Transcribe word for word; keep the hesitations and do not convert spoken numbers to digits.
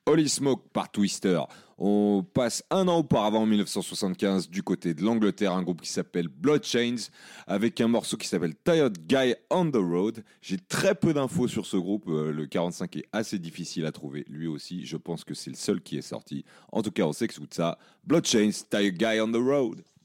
Holy Smoke par Twister. On passe un an auparavant, en dix-neuf cent soixante-quinze, du côté de l'Angleterre, un groupe qui s'appelle Blood Chains, avec un morceau qui s'appelle Tired Guy on the Road. J'ai très peu d'infos sur ce groupe, euh, le quarante-cinq est assez difficile à trouver, lui aussi, je pense que c'est le seul qui est sorti. En tout cas, on s'écoute ça. Blood Chains, Tired Guy on the Road.